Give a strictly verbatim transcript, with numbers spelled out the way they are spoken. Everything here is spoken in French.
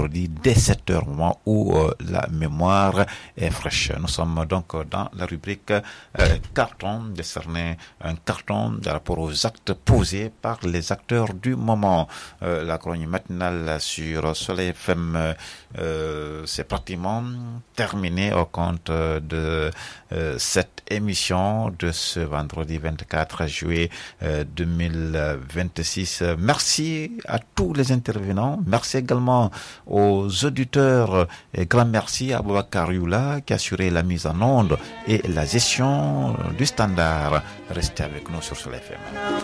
vendredi dès sept heures, moment où euh, la mémoire est fraîche. Nous sommes donc dans la rubrique euh, carton, décerné un carton par rapport aux actes posés par les acteurs du moment. Euh, la chronique matinale sur Soleil F M, euh, c'est pratiquement terminé au compte de euh, cette émission de ce vendredi vingt-quatre juillet euh, deux mille vingt-six. Merci à tous les intervenants. Merci également aux auditeurs et grand merci à Boubacar Youla qui a assuré la mise en onde et la gestion du standard. Restez avec nous sur Soleil F M.